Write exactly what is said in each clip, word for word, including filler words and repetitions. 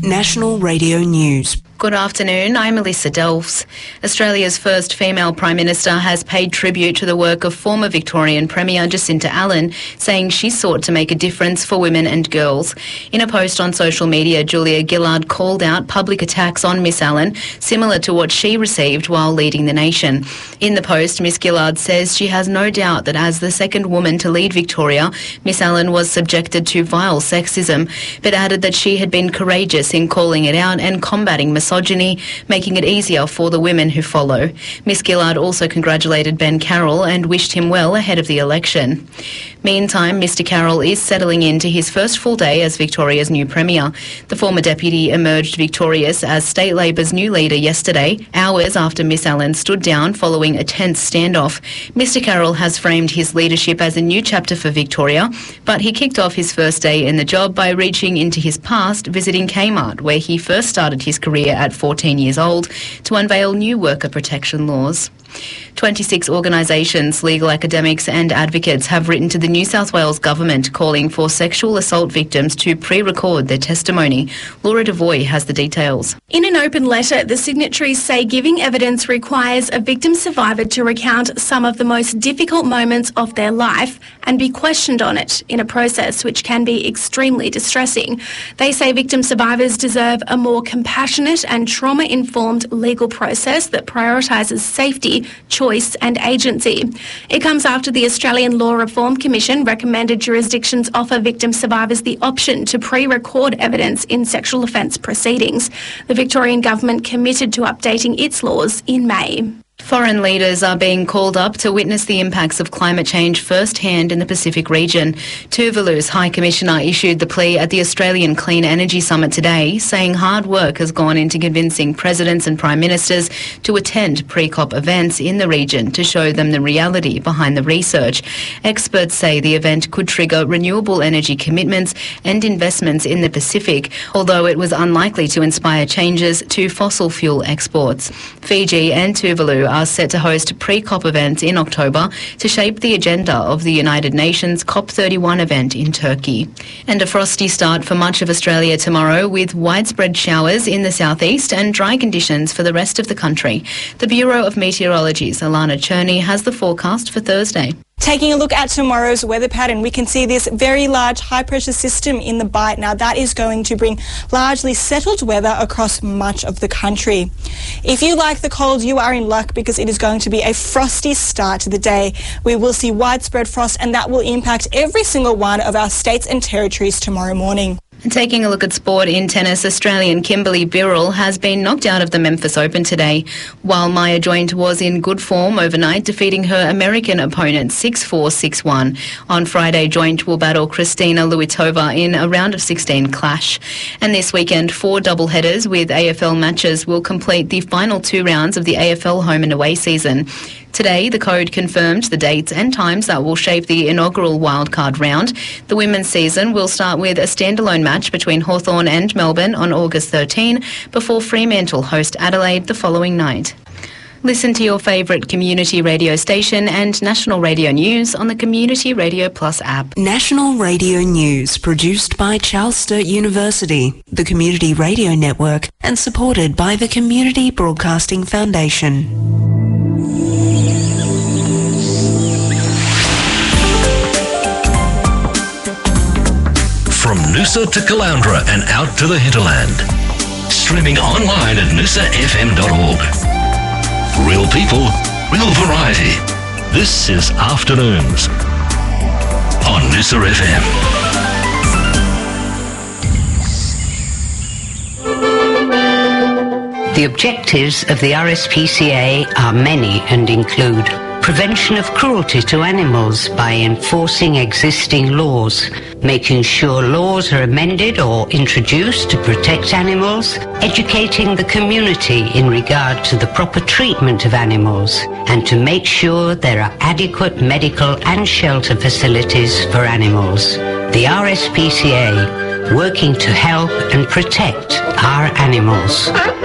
National Radio News. Good afternoon, I'm Melissa Delfs. Australia's first female Prime Minister has paid tribute to the work of former Victorian Premier Jacinta Allen, saying she sought to make a difference for women and girls. In a post on social media, Julia Gillard called out public attacks on Miss Allen, similar to what she received while leading the nation. In the post, Miss Gillard says she has no doubt that as the second woman to lead Victoria, Miss Allen was subjected to vile sexism, but added that she had been courageous in calling it out and combating misogyny. misogyny, making it easier for the women who follow. Miss Gillard also congratulated Ben Carroll and wished him well ahead of the election. Meantime, Mr Carroll is settling into his first full day as Victoria's new Premier. The former deputy emerged victorious as State Labor's new leader yesterday, hours after Miss Allen stood down following a tense standoff. Mr Carroll has framed his leadership as a new chapter for Victoria, but he kicked off his first day in the job by reaching into his past, visiting Kmart, where he first started his career at fourteen years old, to unveil new worker protection laws. twenty-six organisations, legal academics and advocates have written to the New South Wales Government calling for sexual assault victims to pre-record their testimony. Laura Devoy has the details. In an open letter, the signatories say giving evidence requires a victim survivor to recount some of the most difficult moments of their life and be questioned on it in a process which can be extremely distressing. They say victim survivors deserve a more compassionate and trauma-informed legal process that prioritises safety, choice and agency. It comes after the Australian Law Reform Commission recommended jurisdictions offer victim survivors the option to pre-record evidence in sexual offence proceedings. The Victorian Government committed to updating its laws in May. Foreign leaders are being called up to witness the impacts of climate change firsthand in the Pacific region. Tuvalu's High Commissioner issued the plea at the Australian Clean Energy Summit today, saying hard work has gone into convincing presidents and prime ministers to attend pre-COP events in the region to show them the reality behind the research. Experts say the event could trigger renewable energy commitments and investments in the Pacific, although it was unlikely to inspire changes to fossil fuel exports. Fiji and Tuvalu are set to host pre-COP events in October to shape the agenda of the United Nations COP thirty-one event in Turkey. And a frosty start for much of Australia tomorrow, with widespread showers in the southeast and dry conditions for the rest of the country. The Bureau of Meteorology's Alana Cherney has the forecast for Thursday. Taking a look at tomorrow's weather pattern, we can see this very large high-pressure system in the Bight. Now, that is going to bring largely settled weather across much of the country. If you like the cold, you are in luck because it is going to be a frosty start to the day. We will see widespread frost, and that will impact every single one of our states and territories tomorrow morning. And taking a look at sport in tennis, Australian Kimberly Birrell has been knocked out of the Memphis Open today, while Maya Joint was in good form overnight, defeating her American opponent six four, six one. On Friday, Joint will battle Kristina Luitova in a round of sixteen clash. And this weekend, four doubleheaders with A F L matches will complete the final two rounds of the A F L home and away season. Today, the Code confirmed the dates and times that will shape the inaugural wildcard round. The women's season will start with a standalone match between Hawthorn and Melbourne on August thirteenth, before Fremantle host Adelaide the following night. Listen to your favourite community radio station and National Radio News on the Community Radio Plus app. National Radio News, produced by Charles Sturt University, the Community Radio Network, and supported by the Community Broadcasting Foundation. From Noosa to Caloundra and out to the hinterland. Streaming online at noosa f m dot org. Real people, real variety. This is Afternoons on Noosa F M. The objectives of the R S P C A are many and include prevention of cruelty to animals by enforcing existing laws, making sure laws are amended or introduced to protect animals, educating the community in regard to the proper treatment of animals, and to make sure there are adequate medical and shelter facilities for animals. The R S P C A, working to help and protect our animals.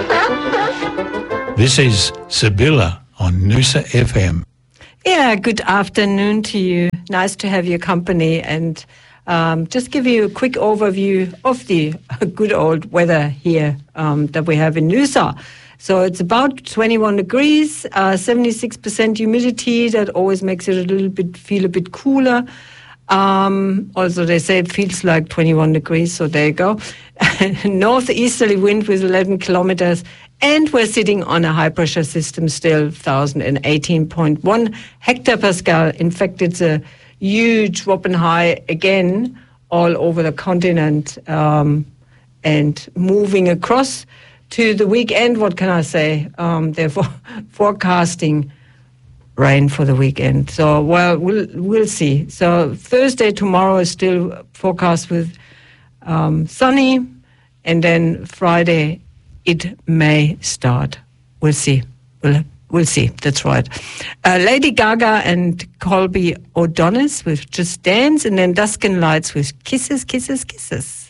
This is Sibylla on Noosa F M. Yeah, good afternoon to you. Nice to have your company, and Um, just give you a quick overview of the good old weather here um, that we have in Noosa. So it's about twenty-one degrees, uh, seventy-six percent humidity. That always makes it a little bit, feel a bit cooler. Um, also, they say it feels like twenty-one degrees, so there you go. Northeasterly wind with eleven kilometers. And we're sitting on a high-pressure system still, one thousand eighteen point one hectopascal. In fact, it's a huge whopping high again all over the continent um, and moving across to the weekend. What can I say? Um, they're for- forecasting rain for the weekend. So, well, we'll we'll see. So Thursday, tomorrow is still forecast with um, sunny, and then Friday it may start. We'll see. We'll We'll see. That's right. Uh, Lady Gaga and Colby O'Donis with Just Dance, and then Dusk and Lights with Kisses, Kisses, Kisses.